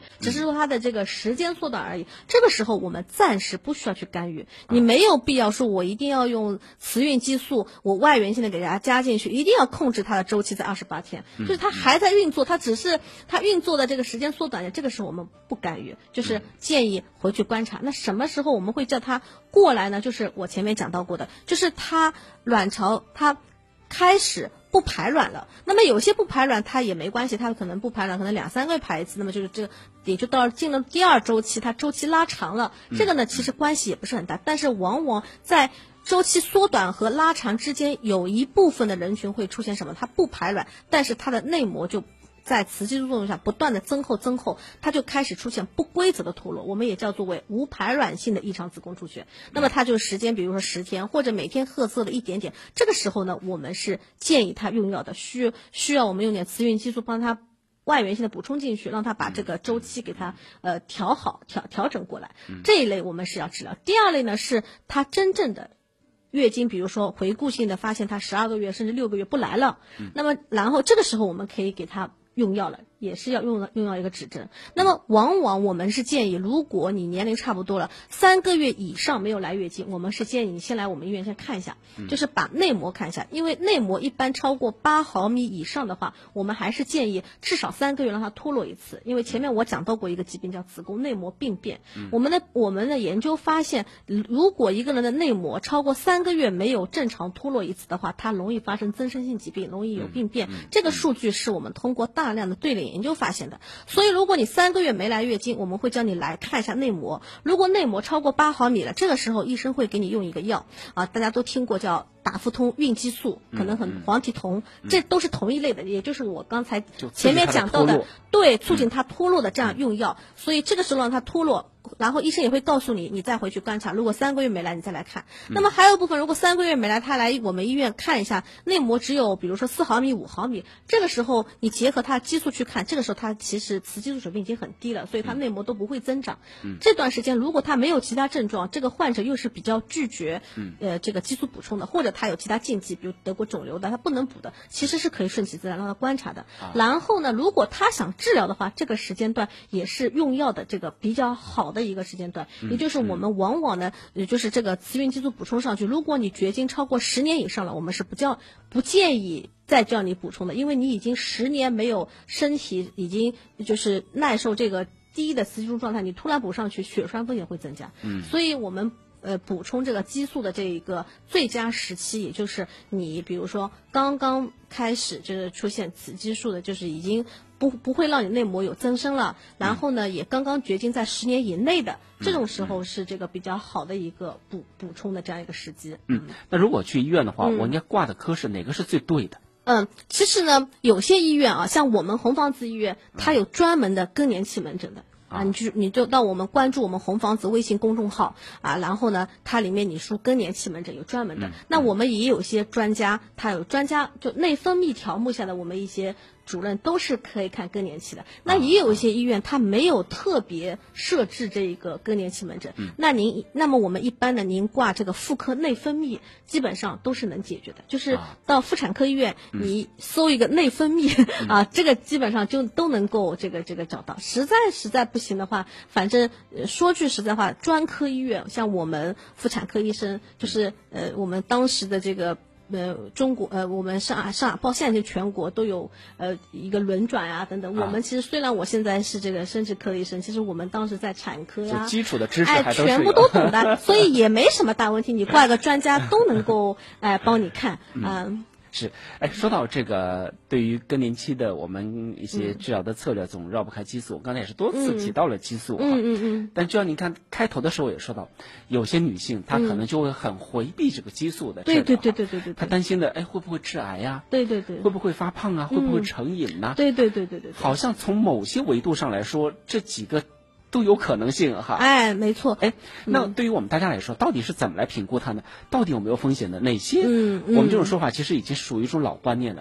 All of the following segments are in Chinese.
只是说它的这个时间缩短而已。这个时候我们暂时不需要去干预，你没有必要说我一定要用雌孕激素，我外源性的给大家加进去，一定要控制它的周期在28天，就是它还在运作，它只是它运作的这个时间缩短了，这个时候我们不干预，就是建议回去观察。那什么时候我们会叫它过来呢？就是我前面讲到过的，就是它卵巢它开始不排卵了，那么有些不排卵它也没关系，它可能不排卵，可能2-3个月排一次，那么就是这个也就到进了第2周期，它周期拉长了，这个呢其实关系也不是很大，但是往往在周期缩短和拉长之间，有一部分的人群会出现什么？它不排卵，但是它的内膜就在雌激素作用下不断的增厚，它就开始出现不规则的脱落，我们也叫做为无排卵性的异常子宫出血。那么它就时间比如说10天，或者每天褐色的一点点，这个时候呢我们是建议它用药的，需要我们用点雌孕激素帮它外源性的补充进去，让它把这个周期给它调整过来，这一类我们是要治疗。第二类呢是它真正的月经，比如说回顾性的发现它12个月甚至6个月不来了，那么然后这个时候我们可以给它用药了，也是要用药一个指针。那么往往我们是建议，如果你年龄差不多了，3个月以上没有来月经，我们是建议你先来我们医院先看一下，就是把内膜看一下，因为内膜一般超过8毫米以上的话，我们还是建议至少3个月让它脱落一次。因为前面我讲到过一个疾病叫子宫内膜病变，我们的研究发现，如果一个人的内膜超过3个月没有正常脱落一次的话，它容易发生增生性疾病，容易有病变。这个数据是我们通过大量的对脸研究发现的。所以如果你3个月没来月经，我们会叫你来看一下内膜，如果内膜超过8毫米了，这个时候医生会给你用一个药大家都听过叫达馥通孕激素，可能黄体酮，这都是同一类的，也就是我刚才前面讲到的，对，促进它脱落的这样用药。所以这个时候让它脱落，然后医生也会告诉你，你再回去观察，如果3个月没来你再来看。那么还有一部分，如果3个月没来，他来我们医院看一下，内膜只有比如说4毫米5毫米，这个时候你结合他激素去看，这个时候他其实雌激素水平已经很低了，所以他内膜都不会增长。这段时间如果他没有其他症状，这个患者又是比较拒绝这个激素补充的，或者他有其他禁忌，比如得过肿瘤的，他不能补的，其实是可以顺其自然让他观察的。然后呢，如果他想治疗的话，这个时间段也是用药的这个比较好的一个时间段，也就是我们往往呢，也就是这个雌孕激素补充上去，如果你绝经超过10年以上了，我们是不建议再叫你补充的，因为你已经10年没有身体已经就是耐受这个低的雌激素状态，你突然补上去，血栓风险会增加。所以我们补充这个激素的这一个最佳时期，也就是你比如说刚刚开始就是出现雌激素的，就是已经不会让你内膜有增生了，然后呢也刚刚绝经在10年以内的，这种时候是这个比较好的一个补充的这样一个时机。 那如果去医院的话，我应该挂的科室哪个是最对的？ 其实呢有些医院像我们红房子医院，它有专门的更年期门诊的。你就到我们关注我们红房子微信公众号然后呢它里面你输更年期门诊有专门的。那我们也有些专家，他有专家就内分泌条目下的我们一些主任都是可以看更年期的。那也有一些医院它没有特别设置这一个更年期门诊，那么我们一般呢，您挂这个妇科内分泌基本上都是能解决的，就是到妇产科医院你搜一个内分泌这个基本上就都能够这个找到。实在不行的话，反正说句实在话，专科医院像我们妇产科医生，就是我们当时的这个中国我们上海包现在全国都有一个轮转等等。我们其实虽然我现在是这个生殖科医生，其实我们当时在产科基础的知识还都是全部都懂的，所以也没什么大问题，你挂个专家都能够帮你看。 是，说到这个，对于更年期的我们一些治疗的策略，总绕不开激素。我刚才也是多次提到了激素但就像您看开头的时候也说到，有些女性她可能就会很回避这个激素的治疗。 对， 她担心的会不会致癌呀？ 对， 会不会发胖啊？会不会成瘾呐？ 对， 好像从某些维度上来说，这几个都有可能性哈。 没错。 那对于我们大家来说，到底是怎么来评估它呢？到底有没有风险的？哪些我们这种说法其实已经属于一种老观念了呢？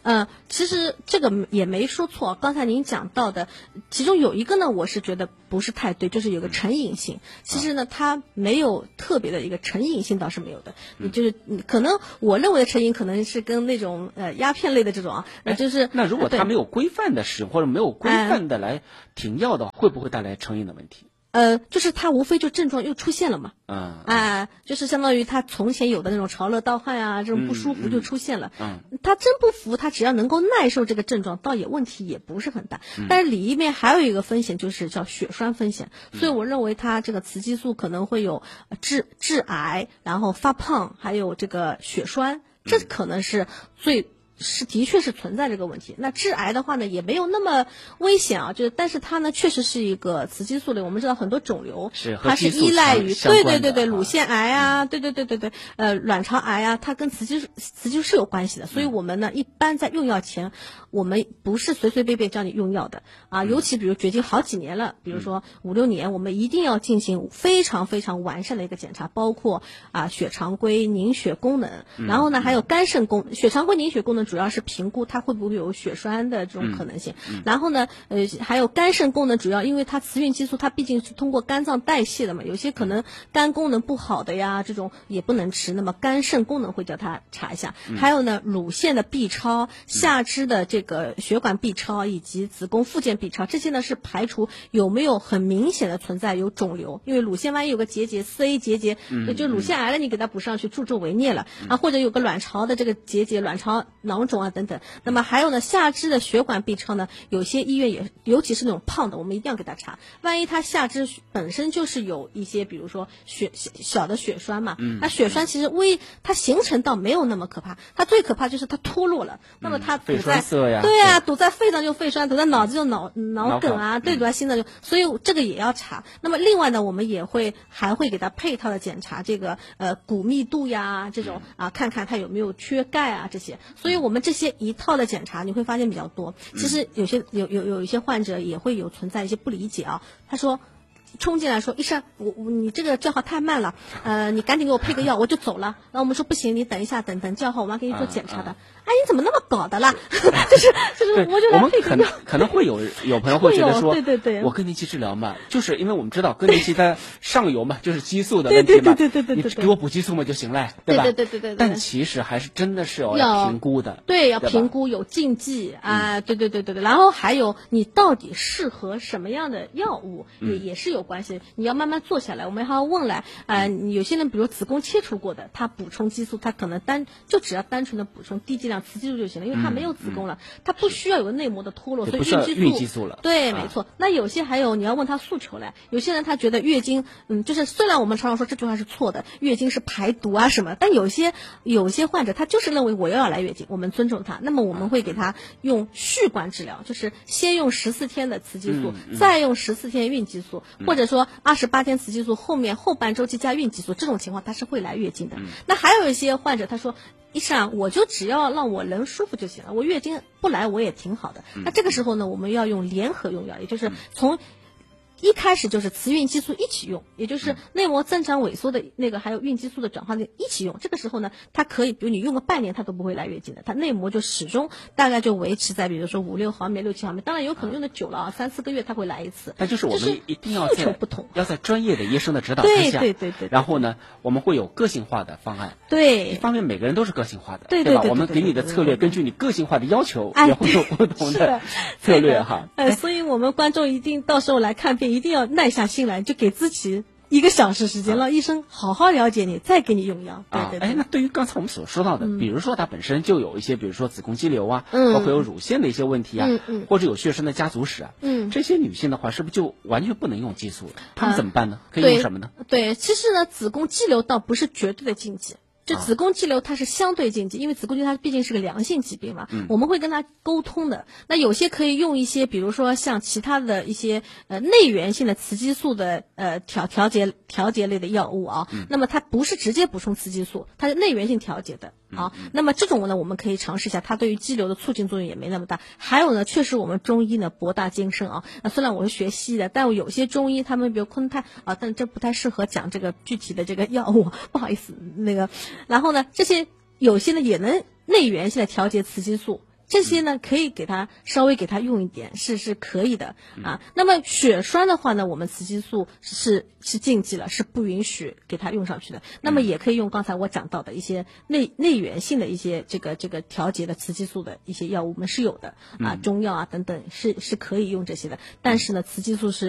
其实这个也没说错。刚才您讲到的，其中有一个呢，我是觉得不是太对，就是有个成瘾性。其实呢，它没有特别的一个成瘾性，倒是没有的。就是可能我认为的成瘾，可能是跟那种鸦片类的这种啊，就是那如果他没有规范的使用，或者没有规范的来停药的话，会不会带来成瘾的问题？ 就是它无非就症状又出现了嘛，就是相当于他从前有的那种潮热盗汗啊，这种不舒服就出现了。他真不服，他只要能够耐受这个症状，倒也问题也不是很大。但是里面还有一个风险，就是叫血栓风险。所以我认为他这个雌激素可能会有致癌，然后发胖，还有这个血栓，这可能是的确是存在这个问题。那致癌的话呢，也没有那么危险啊，但是它呢确实是一个雌激素类。我们知道很多肿瘤它是依赖于对乳腺癌啊，卵巢癌啊，它跟雌激素是有关系的。所以我们呢一般在用药前，我们不是随随便便叫你用药的啊。尤其比如绝经好几年了，比如说5、6年，我们一定要进行非常非常完善的一个检查，包括血常规、凝血功能，然后呢还有肝肾功能。血常规、凝血功能主要是评估它会不会有血栓的这种可能性，然后呢，还有肝肾功能，主要因为它雌孕激素它毕竟是通过肝脏代谢的嘛，有些可能肝功能不好的呀，这种也不能吃，那么肝肾功能会叫它查一下。还有呢，乳腺的 B 超、下肢的这个血管 B 超以及子宫附件 B 超，这些呢是排除有没有很明显的存在有肿瘤，因为乳腺万一有个结节4A 结节，就乳腺癌了，你给它补上去助纣为虐了或者有个卵巢的这个结节、卵巢囊肿啊等等。那么还有呢，下肢的血管 B 超呢，有些医院也，尤其是那种胖的，我们一定要给他查。万一他下肢本身就是有一些，比如说小的血栓嘛，那血栓其实它形成倒没有那么可怕，它最可怕就是它脱落了。那么它堵在堵在肺上就肺栓，堵在脑子就脑梗啊，堵在心脏就，所以这个也要查。那么另外呢，我们还会给他配套的检查这个骨密度呀，这种看看他有没有缺钙啊这些。所以我们这些一套的检查你会发现比较多。其实有一些患者也会有存在一些不理解啊，他说冲进来说医生，你这个叫号太慢了，你赶紧给我配个药，我就走了。然后我们说不行，你等一下，等叫号，我们要给你做检查的。哎，你怎么那么搞的啦？就是我就来配个药。 可能会有朋友会觉得说， 对， 我更年期治疗嘛，就是因为我们知道更年期它上游嘛，就是激素的问题嘛， 对， 你给我补激素嘛就行了，对吧？ 对。 但其实还是真的是要评估的， 对，要评估有禁忌对。然后还有你到底适合什么样的药物，也是有关系。你要慢慢做下来，我们还要问来有些人比如子宫切除过的，他补充激素，他可能只要单纯的补充低剂量雌激素就行了，因为他没有子宫了，他不需要有个内膜的脱落，所以孕激素了。 对，没错。那有些还有你要问他诉求来，有些人他觉得月经就是虽然我们常常说这句话是错的，月经是排毒啊什么，但有些患者他就是认为我要来月经，我们尊重他，那么我们会给他用续管治疗，就是先用14天的雌激素，再用14天孕激素，或者说28天雌激素，后半周期加孕激素，这种情况他是会来月经的。那还有一些患者他说，医生我就只要让我人舒服就行了，我月经不来我也挺好的。那这个时候呢，我们要用联合用药，也就是从一开始就是雌孕激素一起用，也就是内膜增长萎缩的那个，还有孕激素的转化的一起用。这个时候呢，它可以，比如你用个半年，它都不会来月经的，它内膜就始终大概就维持在，比如说5、6毫米、6、7毫米。当然有可能用的久了3、4个月它会来一次。 但就是我们一定要在专业的医生的指导之下， 对。 然后呢，我们会有个性化的方案。 对， 一方面每个人都是个性化的， 对吧？我们给你的策略根据你个性化的要求，也会有不同的策略哈。 所以我们观众一定到时候来看病，一定要耐下心来，就给自己1个小时时间，让医生好好了解你，再给你用药。对。 那对于刚才我们所说到的，比如说它本身就有一些，比如说子宫肌瘤啊，包括有乳腺的一些问题啊，或者有血栓的家族史啊，这些女性的话，是不是就完全不能用激素了？她们怎么办呢？可以用什么呢？ 对，其实呢，子宫肌瘤倒不是绝对的禁忌。就子宫肌瘤它是相对禁忌，因为子宫肌瘤它毕竟是个良性疾病嘛，我们会跟他沟通的。那有些可以用一些，比如说像其他的一些内源性的雌激素的调节类的药物啊，那么它不是直接补充雌激素，它是内源性调节的啊。那么这种呢，我们可以尝试一下，它对于肌瘤的促进作用也没那么大。还有呢，确实我们中医呢博大精深啊。虽然我是学西医的，但有些中医他们比如昆泰啊，但这不太适合讲这个具体的这个药物，不好意思那个。然后呢，这些有些呢也能内源性的调节雌激素， 这些呢可以给它稍微给它用一点，是可以的啊。那么血栓的话呢，我们雌激素是禁忌了，是不允许给它用上去的。那么也可以用刚才我讲到的一些内源性的一些这个调节的雌激素的一些药物，我们是有的啊，中药啊等等是可以用这些的。但是呢，雌激素是